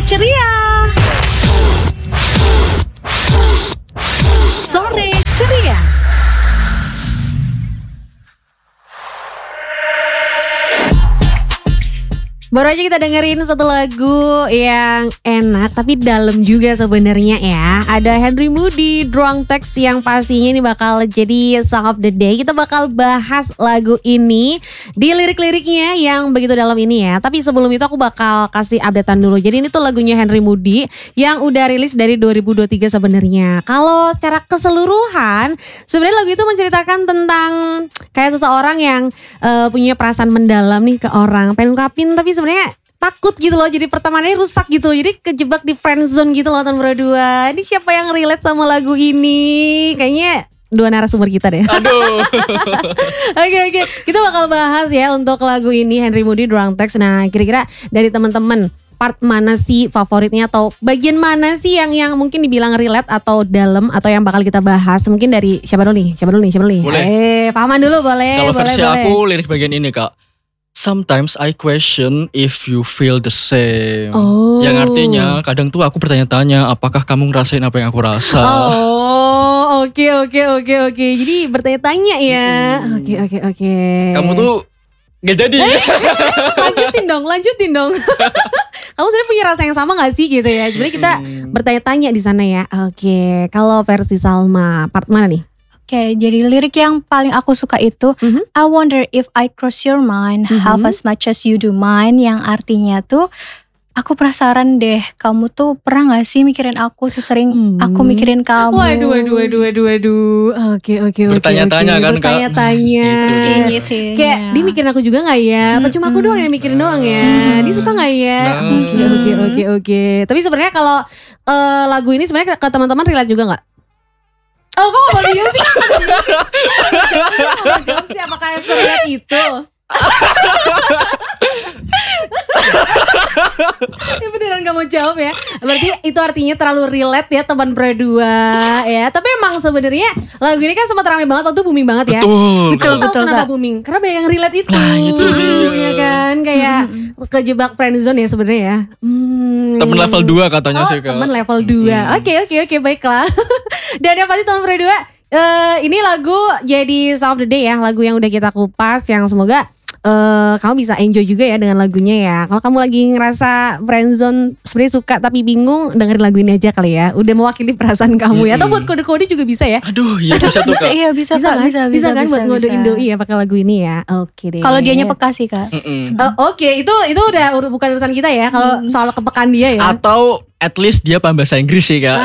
ceria. Sore ceria. Baru aja kita dengerin satu lagu yang enak tapi dalam juga sebenarnya ya. Ada Henry Moody, Drunk Text yang pastinya ini bakal jadi Song of the Day. Kita bakal bahas lagu ini di lirik-liriknya yang begitu dalam ini ya. Tapi sebelum itu aku bakal kasih updatean dulu. Jadi ini tuh lagunya Henry Moody yang udah rilis dari 2023 sebenarnya. Kalau secara keseluruhan sebenarnya lagu itu menceritakan tentang kayak seseorang yang punya perasaan mendalam nih ke orang, pengen ungkapin tapi sebenarnya takut gitu loh, jadi pertemanannya rusak gitu loh, jadi kejebak di friend zone gitu loh tahun berdua. Ini siapa yang relate sama lagu ini? Kayaknya dua narasumber kita deh. Aduh. Oke. Kita bakal bahas ya untuk lagu ini Henry Moody Drunk Text. Nah kira-kira dari teman-teman part mana sih favoritnya atau bagian mana sih yang mungkin dibilang relate atau dalam atau yang bakal kita bahas? Mungkin dari siapa dulu nih? Boleh. Paman dulu boleh. Kalau versi boleh. aku lirik bagian ini Kak. Sometimes I question if you feel the same. Oh. Yang artinya kadang tuh aku bertanya-tanya apakah kamu ngerasain apa yang aku rasa. Oh, oke. Jadi bertanya-tanya ya. Oke. Kamu tuh gak jadi. Lanjutin dong. Kamu sebenarnya punya rasa yang sama gak sih gitu ya? Sebenarnya kita bertanya-tanya di sana ya. Oke, kalau versi Salma part mana nih? Oke, jadi lirik yang paling aku suka itu I wonder if I cross your mind half as much as you do mine, yang artinya tuh aku penasaran deh, kamu tuh pernah gak sih mikirin aku sesering aku mikirin kamu. Waduh. Oke. Bertanya-tanya kan, Kak? Bertanya-tanya. Gitu. Kayak dia mikirin aku juga gak ya? Apa cuma aku doang yang mikirin doang ya? Dia suka gak ya? Oke. Tapi sebenarnya kalau lagu ini sebenarnya ke teman-teman relate juga gak? Oh kok gak boleh jawab sih? Jawab sih apakah yang selihat itu? Ini beneran gak mau jawab ya. Berarti itu artinya terlalu relate ya teman berdua ya. Tapi emang sebenarnya lagu ini kan sempat ramai banget waktu booming banget ya. Betul. Tahu kenapa booming? Karena banyak yang relate itu. Nah, itu dia. Ya kan kayak kejebak friendzone ya sebenarnya ya. Temen level 2 katanya sih Kak. Temen level 2. Oke, baiklah. Dan yang pasti teman berdua ini lagu jadi Song of the Day ya. Lagu yang udah kita kupas yang semoga kamu bisa enjoy juga ya dengan lagunya ya. Kalau kamu lagi ngerasa friendzone sebenarnya suka tapi bingung, dengerin lagu ini aja kali ya. Udah mewakili perasaan kamu ya. Atau buat kode-kode juga bisa ya. Aduh, iya bisa tuh Kak. Iya bisa kan buat ngodein doi ya pakai lagu ini ya. Oke deh. Kalau dianya peka sih Kak. Oke, itu udah bukan urusan kita ya. Kalau soal kepekaan dia ya. Atau at least dia paham bahasa Inggris sih Kak.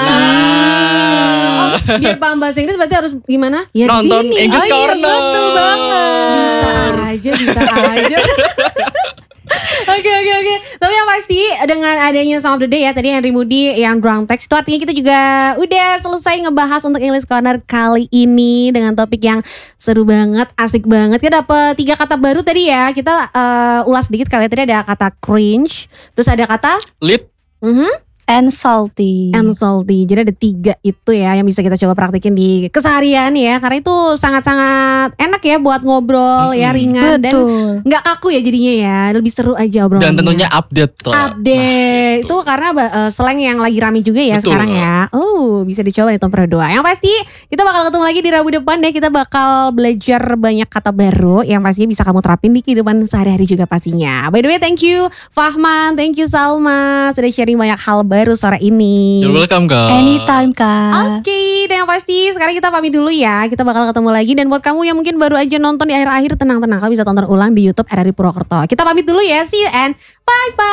Biar paham bahasa Inggris berarti harus gimana? Ya nonton di sini. English Corner. Betul banget. Bisa aja. Oke. Tapi yang pasti dengan adanya Song of the Day ya, tadi Henry Moody yang Drunk Text, itu artinya kita juga udah selesai ngebahas untuk English Corner kali ini dengan topik yang seru banget, asik banget. Kita dapet 3 kata baru tadi ya. Kita ulas sedikit kali ya. Tadi ada kata cringe, terus ada kata Lit. And salty. Jadi ada 3 itu ya yang bisa kita coba praktekin di keseharian ya. Karena itu sangat-sangat enak ya buat ngobrol ya, ringan. Betul. Dan gak kaku ya jadinya ya. Lebih seru aja obrolannya. Dan tentunya update. Itu karena slang yang lagi rame juga ya. Betul. Sekarang ya. Bisa dicoba di Tom 2. Yang pasti kita bakal ketemu lagi di Rabu depan deh. Kita bakal belajar banyak kata baru yang pastinya bisa kamu terapin di kehidupan sehari-hari juga pastinya. By the way, thank you Fahman, thank you Salma sudah sharing banyak hal baru sore ini. You're welcome Kak. Anytime Kak. Oke, dan yang pasti sekarang kita pamit dulu ya. Kita bakal ketemu lagi. Dan buat kamu yang mungkin baru aja nonton di akhir-akhir, tenang. Kamu bisa tonton ulang di YouTube RRI Purwokerto. Kita pamit dulu ya. See you and bye-bye.